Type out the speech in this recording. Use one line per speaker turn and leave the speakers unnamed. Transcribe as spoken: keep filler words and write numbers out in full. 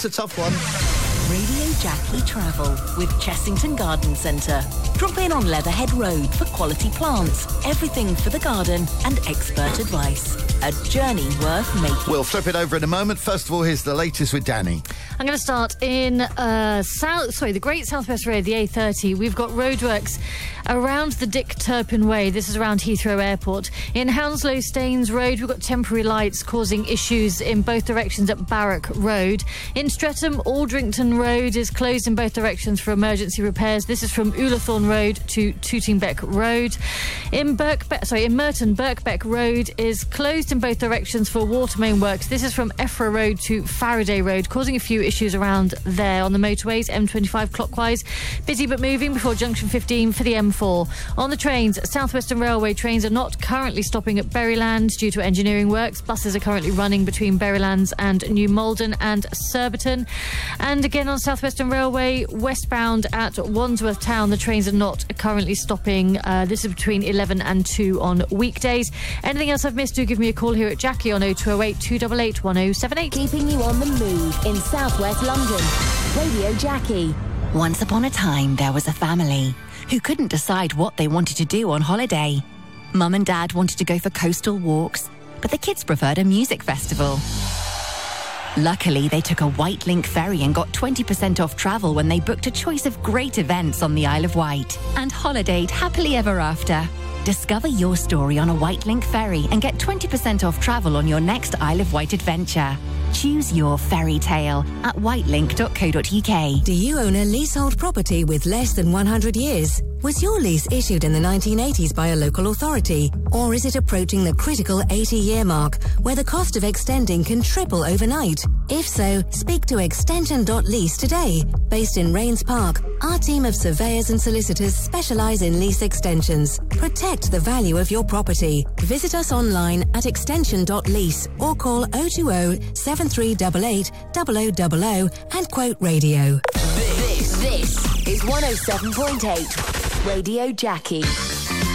That's a tough one.
Radio Jackie Travel with Chessington Garden Centre. Drop in on Leatherhead Road for quality plants, everything for the garden and expert advice. A journey worth making.
We'll flip it over in a moment. First of all, here's the latest with Danny.
I'm going to start in uh, South, sorry, the Great Southwest Road, the A thirty. We've got roadworks around the Dick Turpin Way. This is around Heathrow Airport. In Hounslow Staines Road, we've got temporary lights causing issues in both directions at Barrack Road. In Streatham, Aldrington Road is closed in both directions for emergency repairs. This is from Ullathorne Road to Tootingbeck Road. In Birkbeck, sorry, in Merton, Birkbeck Road is closed in both directions for water main works. This is from Effra Road to Faraday Road, causing a few issues around there. On the motorways, M twenty-five clockwise, busy but moving before junction fifteen for the M four. On the trains, South Western Railway trains are not currently stopping at Berrylands due to engineering works. Buses are currently running between Berrylands and New Malden and Surbiton. And again on South Western Railway, westbound at Wandsworth Town, the trains are not currently stopping. Uh, this is between eleven and two on weekdays. Anything else I've missed, do give me a call here at Jackie on oh two oh eight, two eight eight, one oh seven eight.
Keeping you on the move in South West London. Radio Jackie. Once upon a time, there was a family who couldn't decide what they wanted to do on holiday. Mum and Dad wanted to go for coastal walks, but the kids preferred a music festival. Luckily, they took a White Link ferry and got twenty percent off travel when they booked a choice of great events on the Isle of Wight and holidayed happily ever after. Discover your story on a White Link ferry and get twenty percent off travel on your next Isle of Wight adventure. Choose your fairy tale at whitelink dot co dot uk.
Do you own a leasehold property with less than one hundred years? Was your lease issued in the nineteen eighties by a local authority? Or is it approaching the critical eighty-year mark, where the cost of extending can triple overnight? If so, speak to extension dot lease today. Based in Rains Park, our team of surveyors and solicitors specialise in lease extensions. Protect the value of your property. Visit us online at extension dot lease or call oh two oh, seven three eight eight, oh oh oh oh and quote radio.
This, this is one oh seven point eight Radio Jackie.